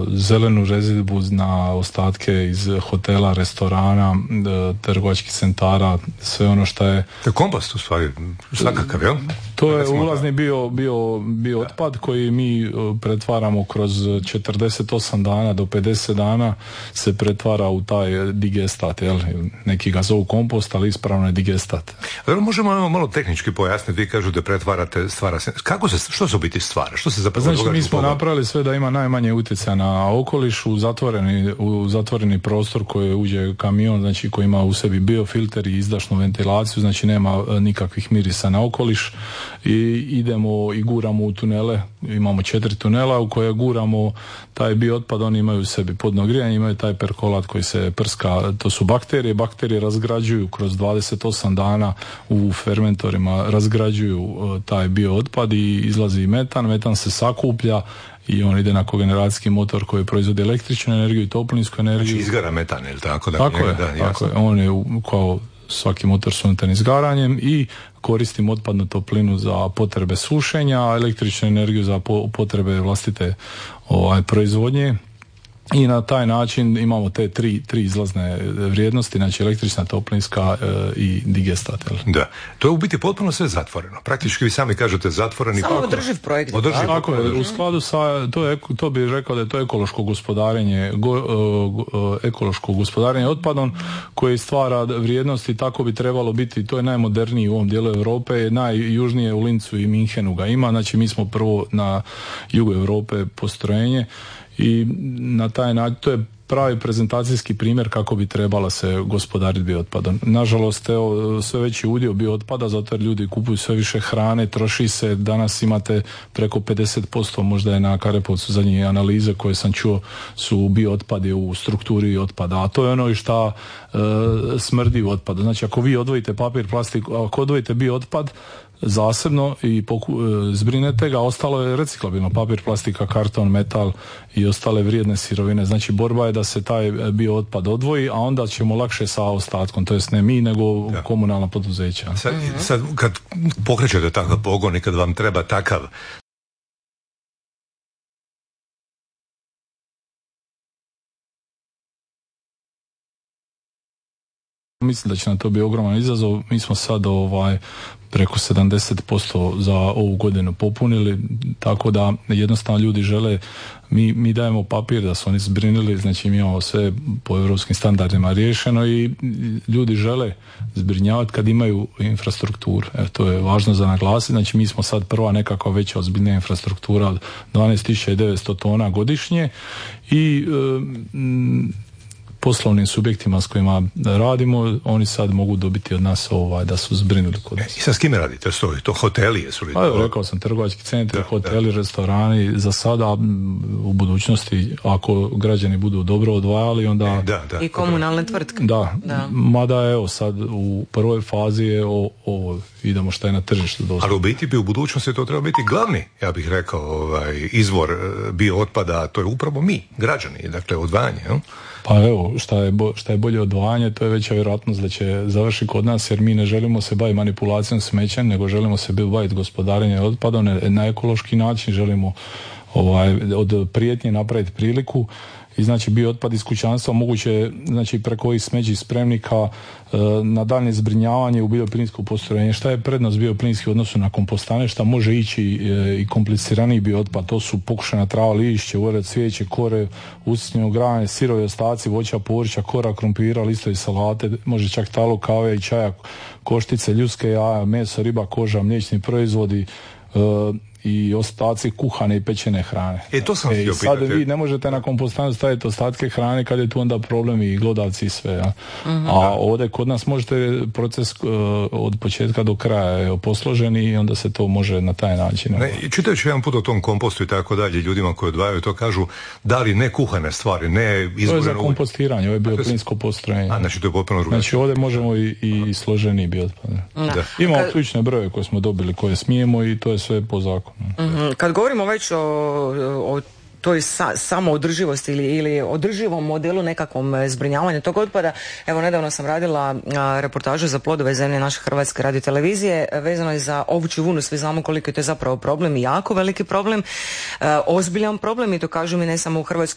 zelenu rezidbu na ostatke iz hotela, restorana, trgovačkih centara, sve ono što je... To je kompost u stvari, svakakav, jel? To je ulazni bio otpad koji mi pretvaramo kroz 48 dana do 50 dana se pretvara u taj digestat, jel? Neki ga zovu kompost, ali ispravno je digestat. Možemo malo tehnički pojasniti, vi kažu da pretvarate, stvara se, što se u biti stvara? Što se zapravo događa? Znači mi smo napravili sve da ima najmanje utjecaja na okoliš u zatvoreni prostor koji uđe kamion, znači koji ima u sebi biofilter i izdašnu ventilaciju, znači nema nikakvih mirisa na okoliš i idemo i guramo u tunele, imamo 4 tunela u koje guramo taj biootpad, oni imaju u sebi podno grijanje, imaju taj perkolat koji se prska, to su bakterije razgrađuju kroz 28 dana u fermentorima, razgrađuju taj biootpad i izlazi metan se sakuplja i on ide na kogeneracijski motor koji proizvodi električnu energiju i toplinsku energiju. Znači izgara metan, ili tako? Tako je. On je kao svaki motor s unutarnjim izgaranjem i koristim otpadnu toplinu za potrebe sušenja, a električnu energiju za potrebe vlastite proizvodnje. I na taj način imamo te tri izlazne vrijednosti, znači električna, toplinska i digestat. Da, to je u biti potpuno sve zatvoreno. Praktički vi sami kažete zatvoreni. Samo održiv projekt. Tako je, u skladu sa, to bih rekao da je to ekološko gospodarenje otpadom koje stvara vrijednosti, tako bi trebalo biti, to je najmoderniji u ovom dijelu Europe, najjužnije u Lincu i Minhenu ga ima, znači mi smo prvo na jugu Europe postrojenje i na taj način to je pravi prezentacijski primjer kako bi trebala se gospodariti biootpadom. Nažalost, sve veći udio biootpada, zato jer ljudi kupuju sve više hrane, troši se, danas imate preko 50%, možda je na Karepovcu zadnje analize koje sam čuo su biootpadi u strukturi otpada, a to je ono i šta smrdi u otpadu. Znači, ako vi odvojite papir, plastik, ako odvojite biootpad zasebno i zbrinete ga, ostalo je reciklabilno, papir, plastika, karton, metal i ostale vrijedne sirovine. Znači borba je da se taj biootpad odvoji, a onda ćemo lakše sa ostatkom, to jest ne mi nego komunalna poduzeća. Sad kad pokrećete takav pogon i kad vam treba takav mislim da će nam to biti ogroman izazov. Mi smo sad preko 70% za ovu godinu popunili, tako da jednostavno ljudi žele, mi dajemo papir da su oni zbrinili, znači mi imamo sve po europskim standardima riješeno i ljudi žele zbrinjavati kad imaju infrastrukturu. To je važno za naglasiti, znači mi smo sad prva nekakva veća ozbiljnija infrastruktura od 12.900 tona godišnje i poslovnim subjektima s kojima radimo, oni sad mogu dobiti od nas da su zbrinuli kod nas. I sad s kime radite? To hoteli, jesu li? Rekao sam, trgovački centri, hoteli, restorani, za sada, u budućnosti, ako građani budu dobro odvajali, onda... I komunalne tvrtke. Da. Mada sad u prvoj fazi je ovo, idemo šta je na tržištu dosta. Ali u biti bi u budućnosti to treba biti glavni, ja bih rekao, izvor biootpada, to je upravo mi, građani, dakle odvajanje, jel? Pa evo, šta je bolje odvajanje, to je veća vjerojatnost da će završiti kod nas, jer mi ne želimo se baviti manipulacijom smećem, nego želimo se baviti gospodarenjem otpadom na ekološki način, želimo od prijetnje napraviti priliku. I znači biootpad iz kućanstva moguće, znači preko ovih smeđih spremnika na daljnje zbrinjavanje u bioplinsko postrojenje. Šta je prednost bioplinski u odnosu na kompostane? Šta može ići i kompliciraniji biootpad? To su pokušana trava, lišće, ured, cvijeće, kore, usisnjeno granje, sirovi ostaci, voća, povrća, kora, krumpira, listovi salate, može čak talo kave i čaja, koštice, ljudske jaja, meso, riba, koža, mliječni proizvodi, i ostaci kuhane i pečene hrane. To sam htio pitati. Sad vi ne možete na kompostanu staviti ostatke hrane kad je tu onda problem i glodavci i sve. A ovdje kod nas možete proces od početka do kraja posložen i onda se to može na taj način. Čitajući jedan put o tom kompostu i tako dalje, ljudima koji odvajaju to kažu, da li ne kuhane stvari, ne izgoreno... To je za kompostiranje, ovo je bioplinsko postrojenje. Znači to je potpuno drugačije. Znači ovdje možemo i složeniji biootpad. Imamo ključne brojeve koje smo dobili, koje smijemo i to je sve po zakonu. Kad govorimo već o toj samoodrživosti ili održivom modelu nekakvom zbrinjavanju tog otpada, evo nedavno sam radila reportažu za Plodove zemlje naše Hrvatske radiotelevizije vezano je za ovčju vunu. Svi znamo koliko je to zapravo problem i jako veliki problem, ozbiljan problem i to kažu mi ne samo u Hrvatskoj